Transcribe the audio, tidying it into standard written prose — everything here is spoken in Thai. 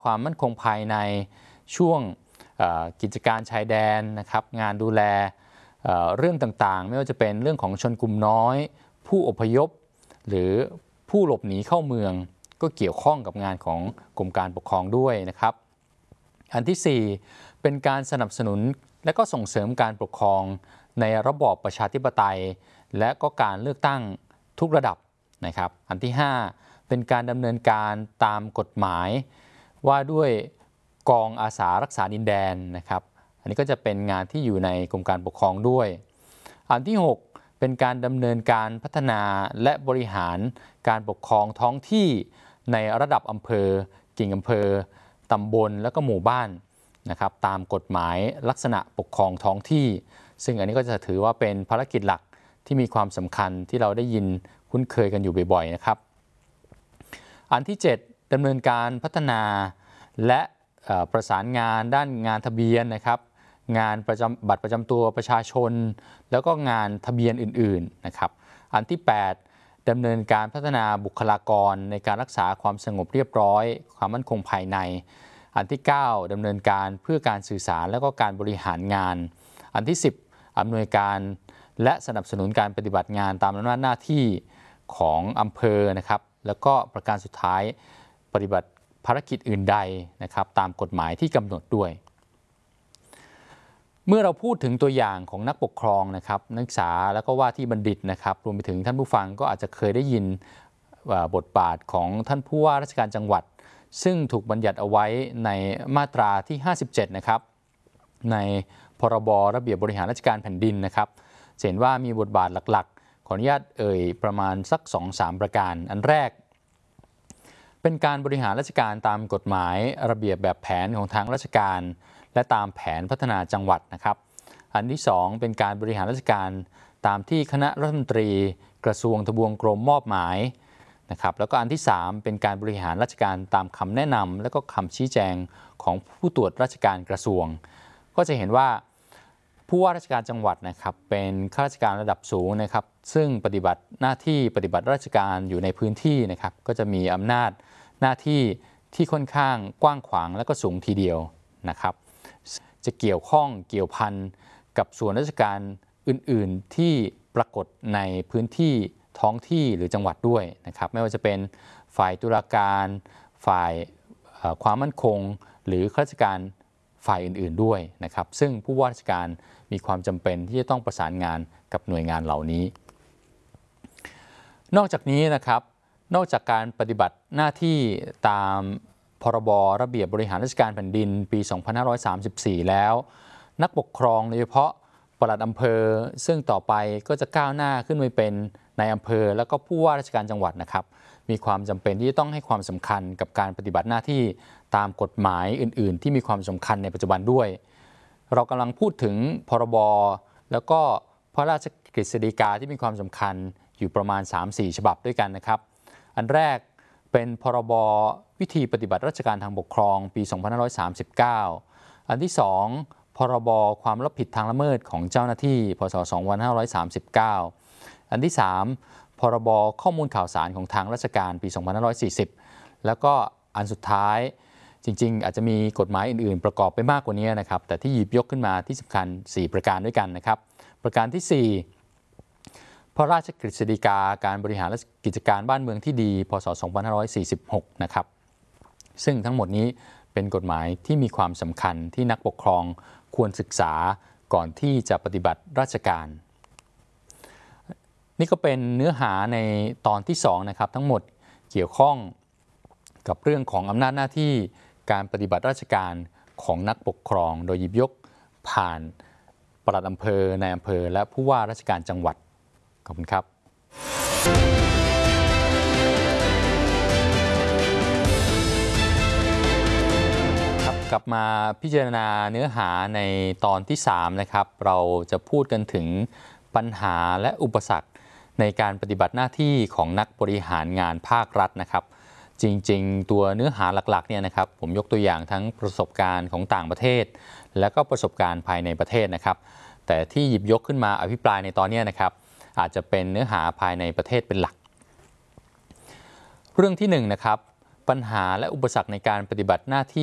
ความมั่นคงภายในช่วงกิจการชายแดนนะครับงานดูแลเรื่องต่างๆไม่ว่าจะเป็นเรื่องของชนกลุ่มน้อยผู้อพยพหรือผู้หลบหนีเข้าเมืองก็เกี่ยวข้องกับงานของกรมการปกครองด้วยนะครับอันที่4เป็นการสนับสนุนและก็ส่งเสริมการปกครองในระบอบประชาธิปไตยและก็การเลือกตั้งทุกระดับนะครับอันที่5เป็นการดำเนินการตามกฎหมายว่าด้วยกองอาสารักษาดินแดนนะครับอันนี้ก็จะเป็นงานที่อยู่ในกรมการปกครองด้วยอันที่6เป็นการดำเนินการพัฒนาและบริหารการปกครองท้องที่ในระดับอำเภอกิ่งอำเภอตำบลและก็หมู่บ้านนะครับตามกฎหมายลักษณะปกครองท้องที่ซึ่งอันนี้ก็จะถือว่าเป็นภารกิจหลักที่มีความสำคัญที่เราได้ยินคุ้นเคยกันอยู่บ่อยๆนะครับอันที่7ดำเนินการพัฒนาและประสานงานด้านงานทะเบียนนะครับงานบัตรประจำตัวประชาชนแล้วก็งานทะเบียนอื่นๆนะครับอันที่8ดำเนินการพัฒนาบุคลากรในการรักษาความสงบเรียบร้อยความมั่นคงภายในอันที่9ดำเนินการเพื่อการสื่อสารและก็การบริหารงานอันที่10อำนวยการและสนับสนุนการปฏิบัติงานตามอำนาจหน้าที่ของอำเภอนะครับแล้วก็ประการสุดท้ายปฏิบัติภารกิจอื่นใดนะครับตามกฎหมายที่กำหนดด้วยเมื่อเราพูดถึงตัวอย่างของนักปกครองนะครับนักศึกษาแล้วก็ว่าที่บัณฑิตนะครับรวมไปถึงท่านผู้ฟังก็อาจจะเคยได้ยินบทบาทของท่านผู้ว่าราชการจังหวัดซึ่งถูกบัญญัติเอาไว้ในมาตราที่57นะครับในพรบระเบียบบริหารราชการแผ่นดินนะครับเห็นว่ามีบทบาทหลักๆขออนุญาตประมาณสัก 2-3 ประการอันแรกเป็นการบริหารราชการตามกฎหมายระเบียบแบบแผนของทางราชการและตามแผนพัฒนาจังหวัดนะครับอันที่2เป็นการบริหารราชการตามที่คณะรัฐมนตรีกระทรวงทบวงกรมมอบหมายนะครับแล้วก็อันที่3เป็นการบริหารราชการตามคำแนะนำและก็คำชี้แจงของผู้ตรวจราชการกระทรวงก็จะเห็นว่าผู้ว่าราชการจังหวัดนะครับเป็นข้าราชการระดับสูงนะครับซึ่งปฏิบัติหน้าที่ปฏิบัติราชการอยู่ในพื้นที่นะครับก็จะมีอำนาจหน้าที่ที่ค่อนข้างกว้างขวางและก็สูงทีเดียวนะครับจะเกี่ยวข้องเกี่ยวพันกับส่วนราชการอื่นๆที่ปรากฏในพื้นที่ท้องที่หรือจังหวัดด้วยนะครับไม่ว่าจะเป็นฝ่ายตุลาการฝ่ายความมั่นคงหรือข้าราชการฝ่ายอื่นๆด้วยนะครับซึ่งผู้ว่าราชการมีความจำเป็นที่จะต้องประสานงานกับหน่วยงานเหล่านี้นอกจากนี้นะครับนอกจากการปฏิบัติหน้าที่ตามพรบระเบียบบริหารราชการแผ่นดินปี 2534 แล้วนักปกครองโดยเฉพาะปลัดอำเภอซึ่งต่อไปก็จะก้าวหน้าขึ้นไปเป็นนายอำเภอแล้วก็ผู้ว่าราชการจังหวัดนะครับมีความจำเป็นที่จะต้องให้ความสำคัญกับการปฏิบัติหน้าที่ตามกฎหมายอื่นๆที่มีความสำคัญในปัจจุบันด้วยเรากำลังพูดถึงพรบแล้วก็พระราชกฤษฎีกาที่มีความสำคัญอยู่ประมาณ 3-4 ฉบับด้วยกันนะครับอันแรกเป็นพรบวิธีปฏิบัติราชการทางปกครองปี 2539 อันที่2พรบความรับผิดทางละเมิดของเจ้าหน้าที่พศ 2539 อันที่3พรบข้อมูลข่าวสารของทางราชการปี 2540 แล้วก็อันสุดท้ายจริงๆอาจจะมีกฎหมายอื่นๆประกอบไปมากกว่านี้นะครับแต่ที่หยิบยกขึ้นมาที่สำคัญ4ประการด้วยกันนะครับประการที่4พระราชกฤษฎีกาการบริหารกิจการบ้านเมืองที่ดีพศ 2546 นะครับซึ่งทั้งหมดนี้เป็นกฎหมายที่มีความสำคัญที่นักปกครองควรศึกษาก่อนที่จะปฏิบัติราชการนี่ก็เป็นเนื้อหาในตอนที่2นะครับทั้งหมดเกี่ยวข้องกับเรื่องของอำนาจหน้าที่การปฏิบัติราชการของนักปกครองโดยหยิบยกผ่านปลัดอำเภอนายอำเภอและผู้ว่าราชการจังหวัดขอบคุณครับกลับมาพิจารณาเนื้อหาในตอนที่3นะครับเราจะพูดกันถึงปัญหาและอุปสรรคในการปฏิบัติหน้าที่ของนักบริหารงานภาครัฐนะครับจริงๆตัวเนื้อหาหลักๆเนี่ยนะครับผมยกตัวอย่างทั้งประสบการณ์ของต่างประเทศและก็ประสบการณ์ภายในประเทศนะครับแต่ที่หยิบยกขึ้นมาอภิปรายในตอนนี้นะครับอาจจะเป็นเนื้อหาภายในประเทศเป็นหลักเรื่องที่1นะครับปปัญหาและอุปสรรคในการปฏิบัติหน้าที่